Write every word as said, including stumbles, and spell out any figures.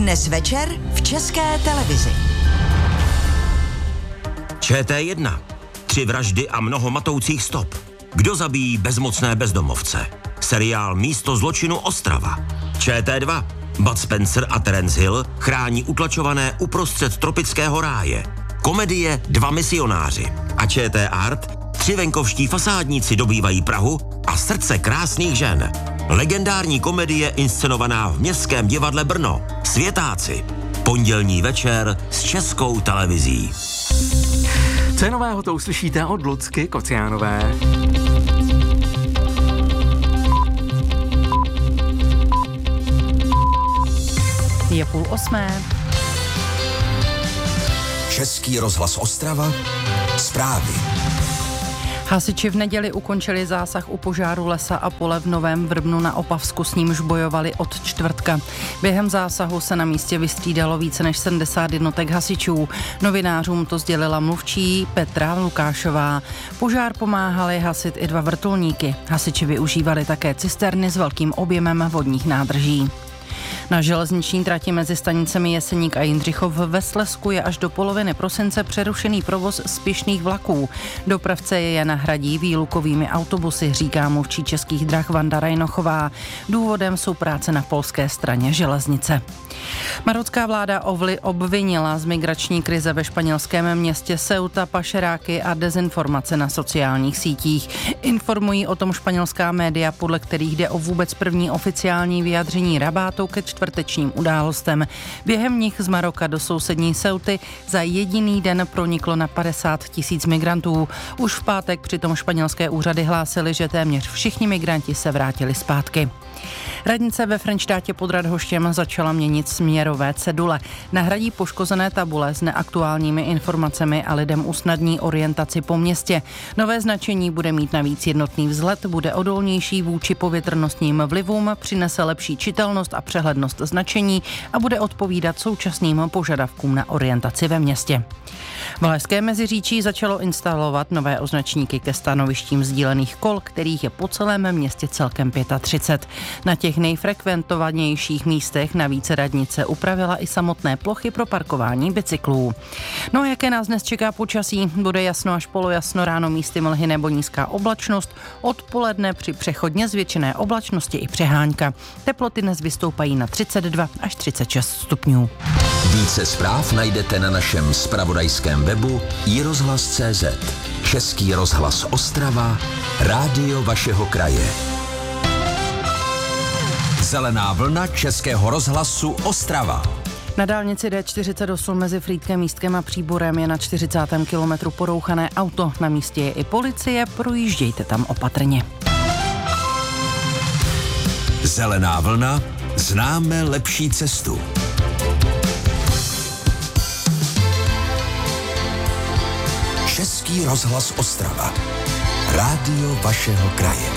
Dnes večer v České televizi. Č T jedna. Tři vraždy a mnoho matoucích stop. Kdo zabíjí bezmocné bezdomovce? Seriál Místo zločinu Ostrava. Č T dva. Bud Spencer a Terence Hill chrání utlačované uprostřed tropického ráje. Komedie Dva misionáři. A Č T Art. Tři venkovští fasádníci dobývají Prahu a srdce krásných žen. Legendární komedie inscenovaná v Městském divadle Brno. Světáci. Pondělní večer s Českou televizí. Co je nového, to uslyšíte od Lucky Kociánové. Je půl osmé. Český rozhlas Ostrava. Zprávy. Hasiči v neděli ukončili zásah u požáru lesa a pole v Novém Vrbnu na Opavsku, s nímž bojovali od čtvrtka. Během zásahu se na místě vystřídalo více než sedmdesát jednotek hasičů. Novinářům to sdělila mluvčí Petra Lukášová. Požár pomáhali hasit i dva vrtulníky. Hasiči využívali také cisterny s velkým objemem vodních nádrží. Na železniční trati mezi stanicemi Jeseník a Jindřichov ve Slezsku je až do poloviny prosince přerušený provoz spěšných vlaků. Dopravce je nahradí výlukovými autobusy, říká mluvčí Českých drah Vanda Rajnochová. Důvodem jsou práce na polské straně železnice. Marocká vláda ovli obvinila z migrační krize ve španělském městě Ceuta pašeráky a dezinformace na sociálních sítích. Informují o tom španělská média, podle kterých jde o vůbec první oficiální vyjádření Rabátu ke čtvrtečním událostem. Během nich z Maroka do sousední Ceuty za jediný den proniklo na padesát tisíc migrantů. Už v pátek přitom španělské úřady hlásily, že téměř všichni migranti se vrátili zpátky. Radnice ve Frenštátě pod Radhoštěm začala měnit směrové cedule. Nahradí poškozené tabule s neaktuálními informacemi a lidem usnadní orientaci po městě. Nové značení bude mít navíc jednotný vzhled, bude odolnější vůči povětrnostním vlivům, přinese lepší čitelnost a přehlednost značení a bude odpovídat současným požadavkům na orientaci ve městě. Valašské Meziříčí začalo instalovat nové označníky ke stanovištím sdílených kol, kterých je po celém městě celkem třicet pět. Na těch nejfrekventovanějších místech navíc radnice upravila i samotné plochy pro parkování bicyklů. No a jaké nás dnes čeká počasí? Bude jasno až polojasno, ráno místy mlhy nebo nízká oblačnost, odpoledne při přechodně zvětšené oblačnosti i přehánka. Teploty dnes vystoupají na třicet dva až třicet šest stupňů. Více zpráv najdete na našem zpravodajském webu i rozhlas tečka cé zet. Český rozhlas Ostrava, rádio vašeho kraje. Zelená vlna Českého rozhlasu Ostrava. Na dálnici D čtyřicet osm mezi Frýdkem, Místkem a Příborem je na čtyřicátém kilometru porouchané auto. Na místě je i policie, projíždějte tam opatrně. Zelená vlna, známe lepší cestu. Český rozhlas Ostrava. Rádio vašeho kraje.